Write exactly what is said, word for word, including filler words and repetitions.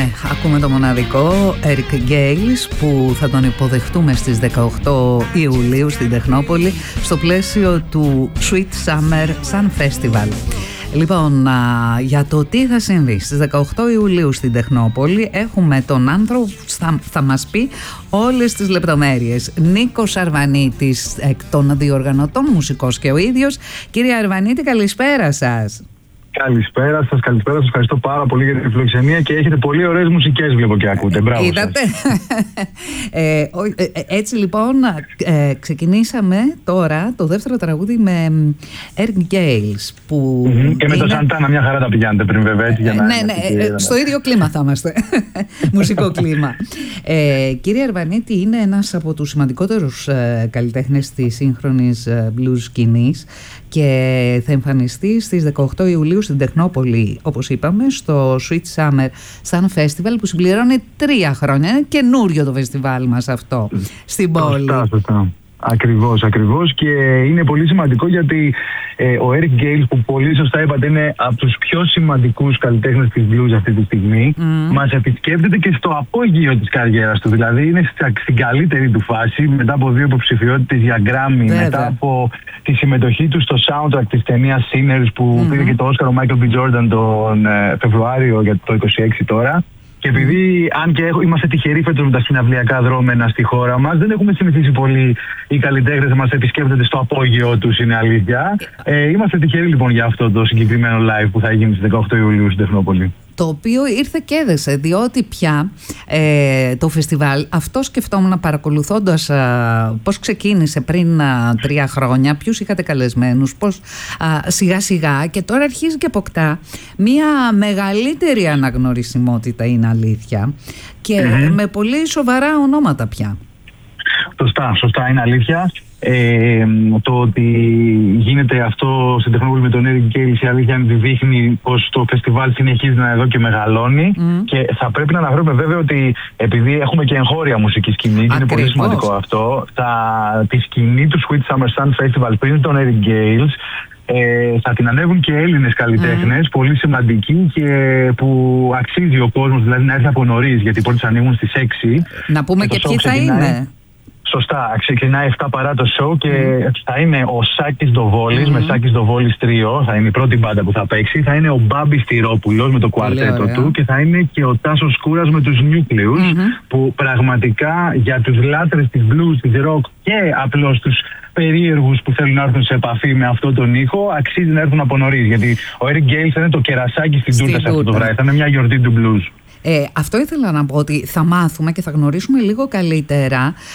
Ναι, ακούμε το μοναδικό Eric Gales που θα τον υποδεχτούμε στις δεκαοκτώ Ιουλίου στην Τεχνόπολη στο πλαίσιο του Sweet Summer Sun Festival. Λοιπόν, α, για το τι θα συμβεί στις δεκαοκτώ Ιουλίου στην Τεχνόπολη έχουμε τον άνθρωπο που θα, θα μας πει όλες τις λεπτομέρειες. Νίκος Αρβανίτης, εκ των διοργανωτών, μουσικός και ο ίδιος. Κύριε Αρβανίτη, καλησπέρα σας. Καλησπέρα σας, καλησπέρα σας. Ευχαριστώ πάρα πολύ για την φιλοξενία και έχετε πολύ ωραίες μουσικές, βλέπω και ακούτε. Μπράβο. Είδατε. ε, ε, έτσι λοιπόν ε, ξεκινήσαμε τώρα το δεύτερο τραγούδι με Eric Gales που mm-hmm. είναι... Και με το Σαντάνα μια χαρά τα πηγαίνετε πριν βέβαια. Έτσι, για να ναι, ναι, ε, στο ίδιο κλίμα θα είμαστε. Μουσικό κλίμα. ε, Κύριε Αρβανίτη, είναι ένας από τους σημαντικότερους ε, καλλιτέχνες της σύγχρονης ε, blues σκηνής και θα εμφανιστεί στις δεκαοκτώ Ιουλίου στην Τεχνόπολη, όπως είπαμε, στο Sweet Summer Sun Festival που συμπληρώνει τρία χρόνια. Είναι καινούριο το φεστιβάλ μας αυτό στην πόλη. Σωστά, σωστά. Ακριβώς, ακριβώς, και είναι πολύ σημαντικό γιατί ε, ο Eric Gales, που πολύ σωστά είπατε είναι από τους πιο σημαντικούς καλλιτέχνες της blues αυτή τη στιγμή, mm. μας επισκέπτεται και στο απόγειο της καριέρας του. Δηλαδή είναι στην καλύτερη του φάση, μετά από δύο υποψηφιότητες για Grammy, μετά από τη συμμετοχή του στο soundtrack της ταινίας Sinners που mm. πήρε και το Oscar ο Michael B. Jordan τον ε, Φεβρουάριο για το είκοσι έξι τώρα. Και επειδή, αν και είμαστε τυχεροί φέτος με τα συναυλιακά δρόμενα στη χώρα μας, δεν έχουμε συνηθίσει πολύ οι καλλιτέχνες να μας επισκέπτονται στο απόγειο τους, είναι αλήθεια. Ε, είμαστε τυχεροί λοιπόν για αυτό το συγκεκριμένο live που θα γίνει στις δεκαοκτώ Ιουλίου στην Τεχνόπολη. Το οποίο ήρθε και έδεσε, διότι πια ε, το φεστιβάλ, αυτό σκεφτόμουν παρακολουθώντας α, πώς ξεκίνησε πριν α, τρία χρόνια, ποιους είχατε καλεσμένους, πώς α, σιγά σιγά, και τώρα αρχίζει και αποκτά μια μεγαλύτερη αναγνωρισιμότητα, είναι αλήθεια, και mm-hmm. με πολύ σοβαρά ονόματα πια. Σωστά, σωστά, είναι αλήθεια. Ε, το ότι γίνεται αυτό στην Τεχνόπολη με τον Eric Gales, η αλήθεια είναι ότι δείχνει πως το φεστιβάλ συνεχίζει να εδώ και μεγαλώνει. Mm. Και θα πρέπει να αναφέρουμε βέβαια ότι επειδή έχουμε και εγχώρια μουσική σκηνή, και είναι πολύ σημαντικό αυτό, τα, τη σκηνή του Sweet Summer Sun Festival πριν τον Eric Gales Ε, θα την ανέβουν και Έλληνες καλλιτέχνες, mm. πολύ σημαντικοί και που αξίζει ο κόσμος δηλαδή να έρθει από νωρίς, γιατί οι πόρτες ανοίγουν στις έξι. Να πούμε και, και ποιοι θα είναι. Σωστά, ξεκινάει εφτά παρά το show και mm. θα είναι ο Σάκης Ντοβόλης mm. με Σάκης Ντοβόλης τρίο, θα είναι η πρώτη μπάντα που θα παίξει, θα είναι ο Μπάμπης Τυρόπουλος με το κουαρτέτο του και θα είναι και ο Τάσος Κούρας με τους Νιούκλιους, mm-hmm. που πραγματικά για τους λάτρες της blues, της rock και απλώς τους περίεργους που θέλουν να έρθουν σε επαφή με αυτόν τον ήχο, αξίζει να έρθουν από νωρίς, γιατί ο Eric Gales θα είναι το κερασάκι στην τούρτα σε αυτό το βράδυ, θα είναι μια γιορτή του blues. Ε, αυτό ήθελα να πω, ότι θα μάθουμε και θα γνωρίσουμε λίγο καλύτερα